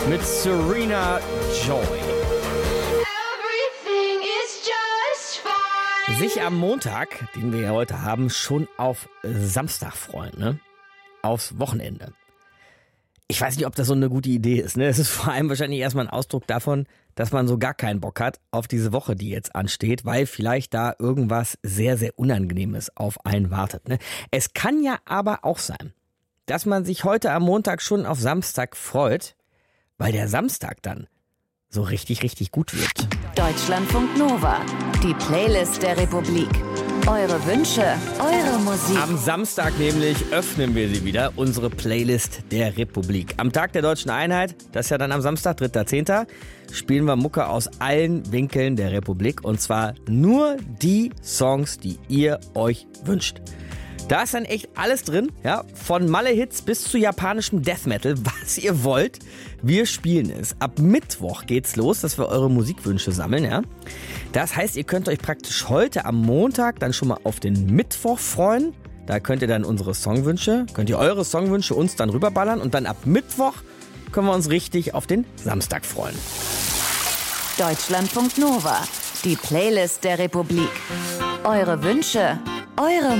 mit Serena Joy. Sich am Montag, den wir ja heute haben, schon auf Samstag freuen, ne? Aufs Wochenende. Ich weiß nicht, ob das so eine gute Idee ist, ne? Es ist vor allem wahrscheinlich erstmal ein Ausdruck davon, dass man so gar keinen Bock hat auf diese Woche, die jetzt ansteht, weil vielleicht da irgendwas sehr, sehr Unangenehmes auf einen wartet, ne? Es kann ja aber auch sein, dass man sich heute am Montag schon auf Samstag freut, weil der Samstag dann so richtig, richtig gut wird. Deutschlandfunk Nova, die Playlist der Republik. Eure Wünsche, eure Musik. Am Samstag nämlich öffnen wir sie wieder, unsere Playlist der Republik. Am Tag der Deutschen Einheit, das ist ja dann am Samstag, 3.10., spielen wir Mucke aus allen Winkeln der Republik. Und zwar nur die Songs, die ihr euch wünscht. Da ist dann echt alles drin, ja, von Malle-Hits bis zu japanischem Death Metal, was ihr wollt. Wir spielen es. Ab Mittwoch geht's los, dass wir eure Musikwünsche sammeln, ja. Das heißt, ihr könnt euch praktisch heute am Montag dann schon mal auf den Mittwoch freuen. Da könnt ihr dann eure Songwünsche uns dann rüberballern und dann ab Mittwoch können wir uns richtig auf den Samstag freuen. Deutschlandfunk Nova, die Playlist der Republik. Eure Wünsche, eure